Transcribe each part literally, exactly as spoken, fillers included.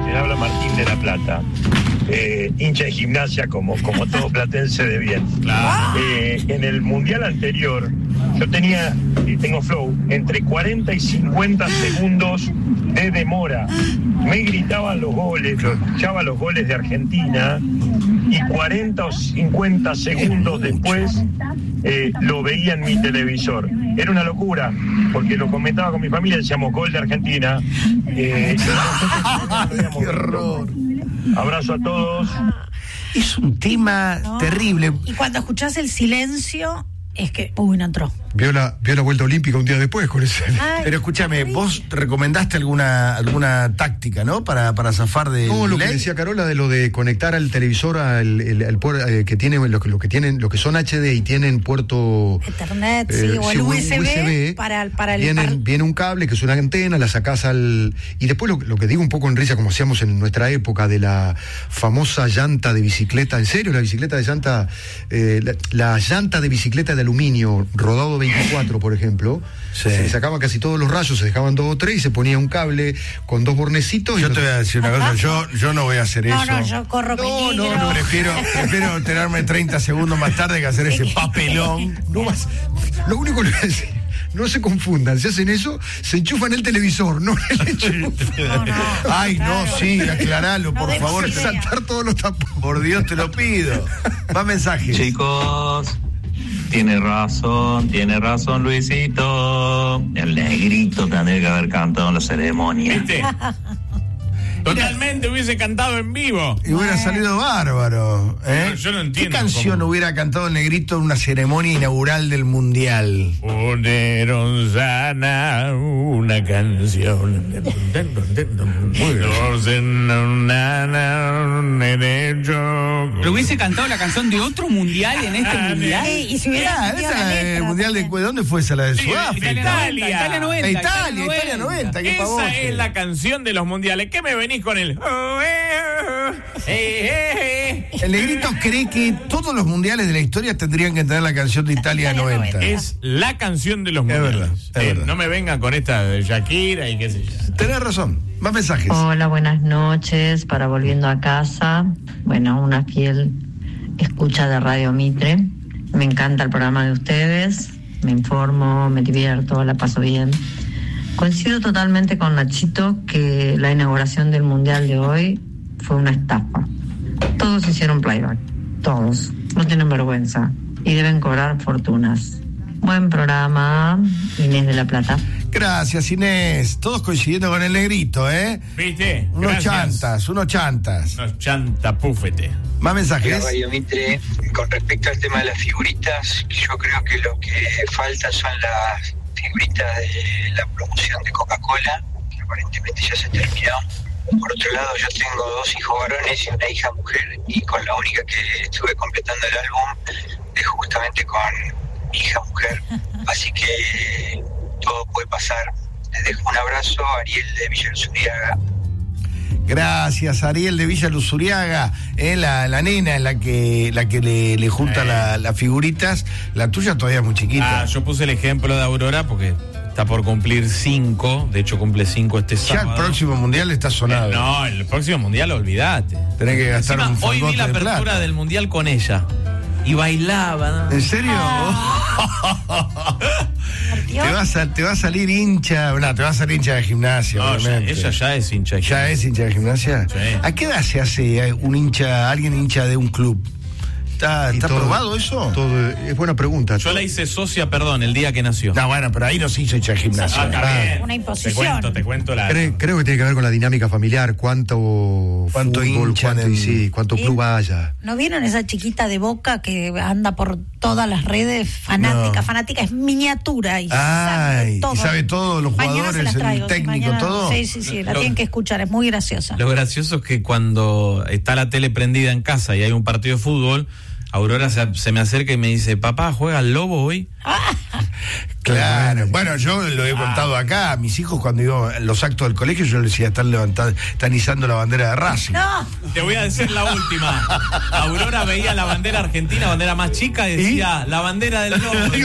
Te habla Martín de La Plata. Eh, hincha de Gimnasia como, como todo platense de bien. Claro. Eh, en el mundial anterior yo tenía, y tengo flow, entre cuarenta y cincuenta segundos de demora. Me gritaban los goles, yo escuchaba los goles de Argentina y cuarenta o cincuenta segundos después eh, lo veía en mi televisor. Era una locura, porque lo comentaba con mi familia, decíamos gol de Argentina. Eh, ¡Qué horror! Abrazo a todos. Es un tema No. terrible. Y cuando escuchás el silencio, es que, uy, no entró. Vio la, vio la vuelta olímpica un día después con ese. Ay, Pero escúchame, vos recomendaste alguna alguna táctica, ¿no? Para, para zafar de. No, lo que delay. decía Carola de lo de conectar al televisor al, el, al puer- eh, que tiene lo que, lo que tienen, lo que son H D y tienen puerto Ethernet, eh, sí, o el sí, U S B, para, para el viene, par- viene un cable que es una antena, la sacás al. Y después lo, lo que digo un poco en risa, como hacíamos en nuestra época, de la famosa llanta de bicicleta. ¿En serio? La bicicleta de llanta. Eh, la, la llanta de bicicleta de aluminio, rodado veinticuatro, por ejemplo. Sí. Se sacaban casi todos los rayos, se dejaban dos o tres y se ponía un cable con dos bornecitos. Yo y te voy a decir una cosa, yo, yo no voy a hacer No, eso. no, yo corro No, peligro. no, no, Prefiero, prefiero enterarme treinta segundos más tarde que hacer ese papelón. No vas, lo único que le voy a decir, no se confundan, si hacen eso, se enchufan el televisor, no el enchufe. No, no, Ay, no, claro. sí, aclaralo, No por demos favor. idea. Saltar todos los tapones. Por Dios te lo pido. Más mensajes. Chicos, tiene razón, tiene razón Luisito. El negrito tendría que haber cantado en la ceremonia. ¿Viste? Totalmente hubiese cantado en vivo. Y hubiera salido bárbaro. ¿eh? No, yo no entiendo ¿Qué canción cómo. hubiera cantado el negrito en una ceremonia inaugural del Mundial? Poneron sana una canción. Pero hubiese cantado la canción de otro mundial en este mundial. Sí, y si hubiera Ah, entendido esa la la del letra Mundial de también. ¿dónde fue esa? La de Sí, Sudáfrica. Italia. Italia noventa. Italia, Italia noventa, qué Esa pavote. es la canción de los mundiales. ¿Qué me venís con el? Oh, eh, oh, eh, eh, eh? El negrito cree que todos los mundiales de la historia tendrían que tener la canción de Italia Italia noventa. Es la canción de los Es mundiales. verdad, es Eh, verdad. no me vengan con esta de Shakira y qué sé yo. Tenés razón. Más mensajes. Hola, buenas noches. Para Volviendo a Casa, bueno, una fiel escucha de Radio Mitre. Me encanta el programa de ustedes. Me informo, me divierto, la paso bien. Coincido totalmente con Nachito que la inauguración del Mundial de hoy fue una estafa. Todos hicieron playback. Todos. No tienen vergüenza. Y deben cobrar fortunas. Buen programa, Inés de la Plata. Gracias, Inés. Todos coincidiendo con el negrito, ¿eh? ¿Viste? Unos Gracias. chantas, unos chantas. Unos chantapúfete. Más mensajes. Radio Mitre, con respecto al tema de las figuritas, yo creo que lo que falta son las figuritas de la promoción de Coca-Cola, que aparentemente ya se terminó. Por otro lado, yo tengo dos hijos varones y una hija mujer, y con la única que estuve completando el álbum es justamente con mi hija mujer. Así que todo puede pasar. Les dejo un abrazo, Ariel de Villa Luzuriaga. Gracias, Ariel de Villa Luzuriaga, eh, la, la nena es la que la que le, le junta Eh. la- las figuritas. La tuya todavía es muy chiquita. Ah, yo puse el ejemplo de Aurora porque está por cumplir cinco. De hecho, cumple cinco este ya sábado. el próximo mundial está sonado. Eh, No, el próximo mundial, olvídate. Tenés que gastar Encima, un hoy vi fangote la de apertura plata. del mundial con ella. Y bailaba, ¿no? ¿En serio? te, va a, sal- te va a salir hincha, no, te va a salir hincha de gimnasia, No, ya- obviamente. ella ya es hincha. de ¿Ya gimnasia. es hincha de gimnasia? Sí. ¿A qué edad se hace eh, un hincha, alguien hincha de un club? ¿Está, Y está todo- probado eso? Todo, es buena pregunta. Yo la hice socia, perdón, el día que nació. No, bueno, pero ahí no se hizo hincha de gimnasia. Ah, está bien. Una imposición. Te cuento, te cuento la. Cre- creo que tiene que ver con la dinámica familiar, cuánto, Cuánto fútbol, hinchan cuánto, en- y sí, cuánto Sí. club haya. ¿No vieron esa chiquita de Boca que anda por todas las redes? Fanática, No. fanática, es miniatura y Ay, sabe todo. y sabe todo, los Mañana se jugadores, las el traigo, sí, técnico, mañana- todo. Sí, sí, sí, la Lo- tienen que escuchar, es muy graciosa. Lo gracioso es que cuando está la tele prendida en casa y hay un partido de fútbol, Aurora se, se me acerca y me dice, papá, ¿juega el Lobo hoy? Claro, bueno, yo lo he contado acá, a mis hijos cuando iban a los actos del colegio, yo les decía, están levantando, están izando la bandera de Racing. No. Te voy a decir la última. Aurora veía la bandera argentina, bandera más chica, y decía, ¿y? La bandera del norte.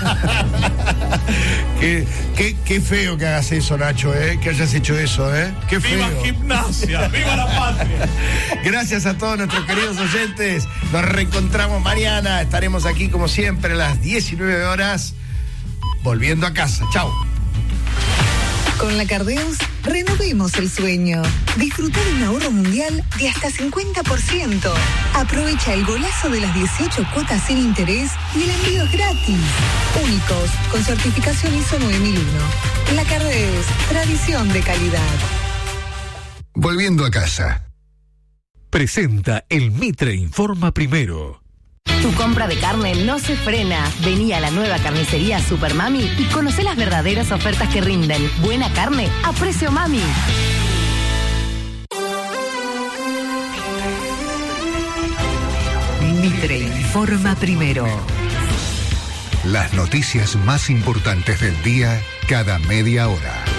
qué, qué, qué feo que hagas eso, Nacho, ¿eh? Que hayas hecho eso, ¿eh? Qué feo. ¡Viva Gimnasia! ¡Viva la patria! Gracias a todos nuestros queridos oyentes. Nos reencontramos mañana. Estaremos aquí como siempre a las diecinueve horas. Volviendo a casa. Chao. Con la Cardeus, renovemos el sueño. Disfruta de un ahorro mundial de hasta cincuenta por ciento. Aprovecha el golazo de las dieciocho cuotas sin interés y el envío es gratis. Únicos, con certificación I S O nueve mil uno. La Cardeus, tradición de calidad. Volviendo a casa. Presenta el Mitre Informa Primero. Tu compra de carne no se frena. Vení a la nueva carnicería Super Mami y conocé las verdaderas ofertas que rinden. Buena carne a precio mami. Mitre Informa Primero. Las noticias más importantes del día cada media hora.